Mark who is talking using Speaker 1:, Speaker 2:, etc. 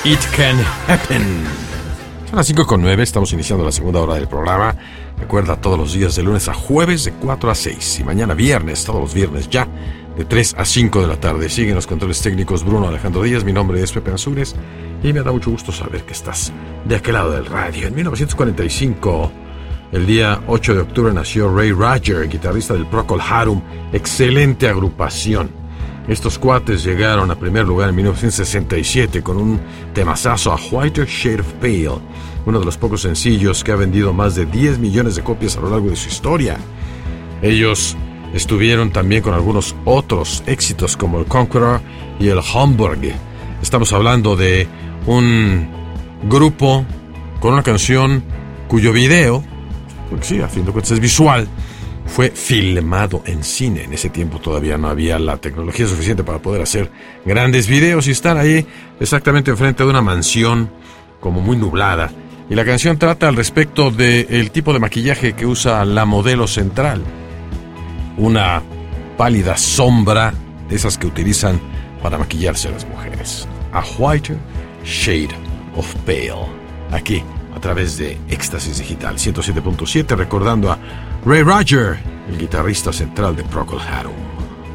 Speaker 1: It Can Happen. Son las 5:09, estamos iniciando la segunda hora del programa. Recuerda, todos los días de lunes a jueves de 4 a 6 y mañana viernes, todos los viernes ya, de 3 a 5 de la tarde. Siguen los controles técnicos Bruno Alejandro Díaz, mi nombre es Pepe Ansúrez y me da mucho gusto saber que estás de aquel lado del radio. En 1945, el día 8 de octubre, nació Ray Roger, guitarrista del Procol Harum, excelente agrupación. Estos cuates llegaron a primer lugar en 1967 con un temazazo, A Whiter Shade of Pale, uno de los pocos sencillos que ha vendido más de 10 millones de copias a lo largo de su historia. Ellos estuvieron también con algunos otros éxitos como el Conqueror y el Hamburg. Estamos hablando de un grupo con una canción cuyo video, porque sí, a fin de cuentas es visual, fue filmado en cine. En ese tiempo todavía no había la tecnología suficiente para poder hacer grandes videos y estar ahí exactamente enfrente de una mansión como muy nublada. Y la canción trata al respecto del tipo de maquillaje que usa la modelo central. Una pálida sombra de esas que utilizan para maquillarse a las mujeres. A Whiter Shade of Pale. Aquí, a través de Éxtasis Digital 107.7, recordando a Ray Roger, el guitarrista central de Procol Harum.